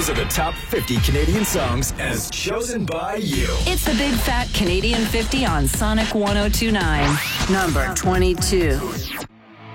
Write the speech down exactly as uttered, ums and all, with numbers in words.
These are the top fifty Canadian songs as chosen by you. It's the Big Fat Canadian fifty on Sonic one oh two point nine. Number twenty-two.